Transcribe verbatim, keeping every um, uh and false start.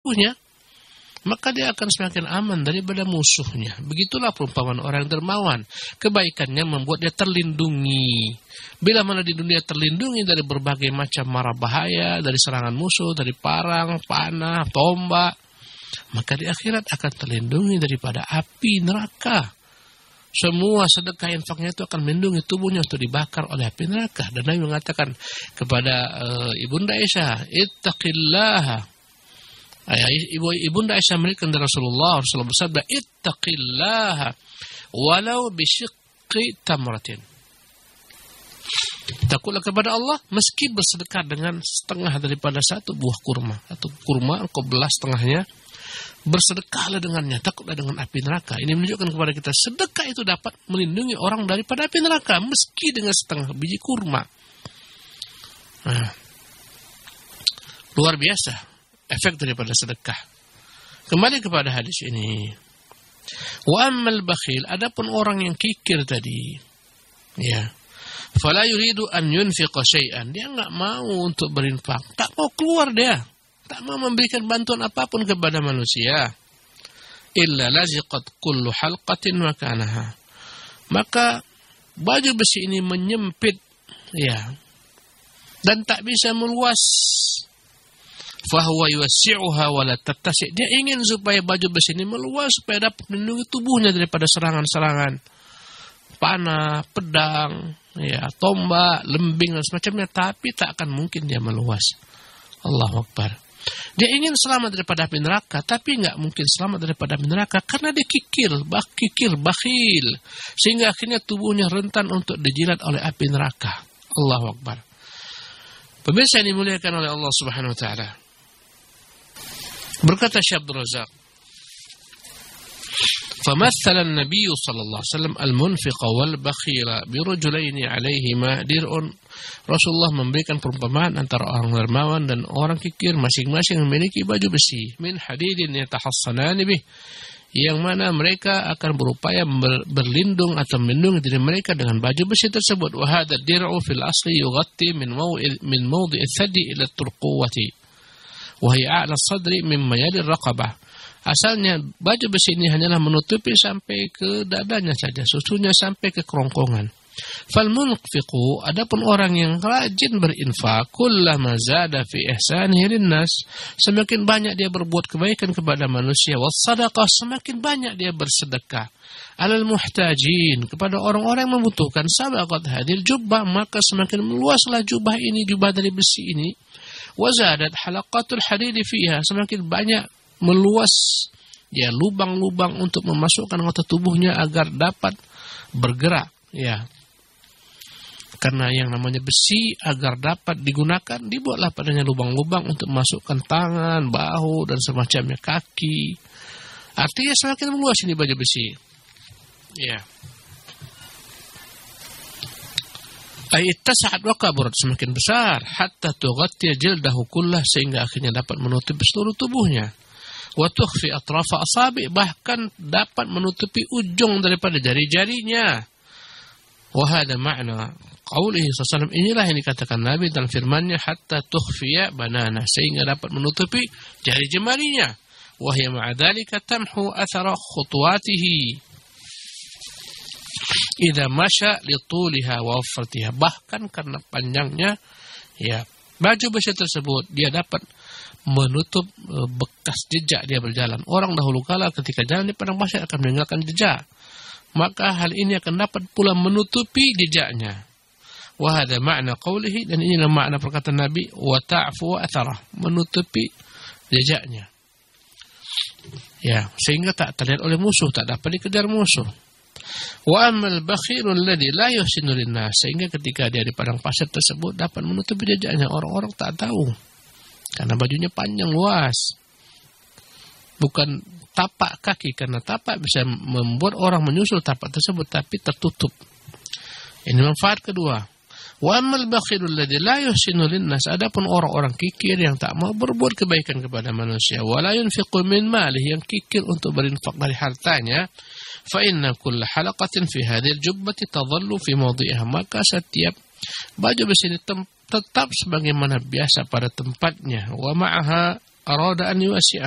tubuhnya, maka dia akan semakin aman daripada musuhnya. Begitulah perumpamaan orang yang dermawan. Kebaikannya membuat dia terlindungi. Bila mana di dunia terlindungi dari berbagai macam mara bahaya, dari serangan musuh, dari parang, panah, tombak, maka di akhirat akan terlindungi daripada api neraka. Semua sedekah infaknya itu akan melindungi tubuhnya untuk dibakar oleh api neraka. Dan Nabi mengatakan kepada uh, Ibunda Aisyah, ittaqillaha. Ibu Ibunda Aisyah meriwayatkan dari Rasulullah, Rasulullah bersabda, ittaqillaha walau bisyiqqi tamratin. Takutlah kepada Allah meski bersedekah dengan setengah daripada satu buah kurma, atau kurma engkau belah setengahnya, bersedekahlah dengannya, takutlah dengan api neraka. Ini menunjukkan kepada kita sedekah itu dapat melindungi orang daripada api neraka meski dengan setengah biji kurma. Nah, luar biasa efek daripada sedekah. Kembali kepada hadis ini. Wa ammal bakhil, adapun orang yang kikir tadi, ya, fala yuridu an yunfiqa syai'an, dia enggak mau untuk berinfak, tak mau keluar dia, tak mau memberikan bantuan apapun kepada manusia. Illa laziqat kullu halqatin makanaha, maka baju besi ini menyempit, ya, dan tak bisa meluas. Fahuwa yuwassi'uha wa la tattasi', dia ingin supaya baju besi ini meluas supaya dapat melindungi tubuhnya daripada serangan-serangan panah, pedang, ya, tombak, lembing dan semacamnya, tapi tak akan mungkin dia meluas. Allahu Akbar. Dia ingin selamat daripada api neraka, tapi enggak mungkin selamat daripada api neraka karena dia kikir, bah kikir, bakhil, sehingga akhirnya tubuhnya rentan untuk dijilat oleh api neraka. Allahu Akbar. Pemirsa yang dimuliakan oleh Allah Subhanahu wa taala. Berkata Syekh Abdul Razak, فمثل النبي صلى الله عليه وسلم المنفق والبخيل برجلين عليهما درء. Rasulullah memberikan perumpamaan antara orang dermawan dan orang kikir, masing-masing memiliki baju besi min hadidin yatahassanani bih, yang mana mereka akan berupaya berlindung atau melindungi diri mereka dengan baju besi tersebut. Wa hadha dir'u fil asli yughatti min mawdi' min mawdi' al-thadi ila al-turquwati wa hiya a'la as-sadri mimma yali ar-raqabah. Asalnya baju besi ini hanyalah menutupi sampai ke dadanya saja, susunya sampai ke kerongkongan. Fal munfiqu, adapun orang yang rajin berinfak, kullama zada fi ihsanihi linnas, semakin banyak dia berbuat kebaikan kepada manusia, was sadaqah, semakin banyak dia bersedekah, alal muhtajin, kepada orang-orang yang membutuhkan, sabaqat hadil jubbah, maka semakin meluaslah jubah ini, jubah dari besi ini, wa zadat halaqatul hadid fiha, semakin banyak meluas ya lubang-lubang untuk memasukkan anggota tubuhnya agar dapat bergerak, ya. Karena yang namanya besi agar dapat digunakan, dibuatlah padanya lubang-lubang untuk masukkan tangan, bahu dan semacamnya, kaki. Artinya semakin meluas ini baju besi. Ya. Aitasa'at wa kaburat, semakin besar, hatta tughatti jildahu kullah, sehingga akhirnya dapat menutupi seluruh tubuhnya. Wa tukhfi atrafa asabi, bahkan dapat menutupi ujung daripada jari-jarinya. Wa hadha ma'na qaulihi sallallahu alaihi wasallam, inilah yang dikatakan Nabi dalam firman-Nya, hatta tukhfiya banana, sehingga dapat menutupi jari jemarinya. Wa hiya ma'a dzalika tamhu athara khutuwatihi idza masya li tuliha wa wafratiha, bahkan karena panjangnya ya baju besi tersebut dia dapat menutup bekas jejak dia berjalan. Orang dahulu kala ketika jalan di padang pasir akan meninggalkan jejak, maka hal ini akan dapat pula menutupi jejaknya. Wa hadha ma'na qawlihi, dan inilah makna perkataan Nabi, wa ta'fu atharah, menutupi jejaknya. Ya, sehingga tak terlihat oleh musuh, tak dapat dikejar musuh. Wa amal bakhilul ladzi la yuhsinu linnas, sehingga ketika dia di padang pasir tersebut dapat menutupi jejaknya, orang-orang tak tahu. Karena bajunya panjang luas. Bukan tapak kaki, karena tapak bisa membuat orang menyusul tapak tersebut, tapi tertutup. Ini manfaat kedua. Wa ammal bakhilul ladzi la yuhsinu linnas, adapun orang-orang kikir yang tak mau berbuat kebaikan kepada manusia, wa la yunfiqu min malihi, yang kikir untuk berinfak dari hartanya, fa inna kulla halaqatin fi hadhil jubbati tadhallu fi mawdi'iha, maka setiap baju besi ini tetap sebagaimana biasa pada tempatnya. Wa ma'aha arada an yuwasi'a,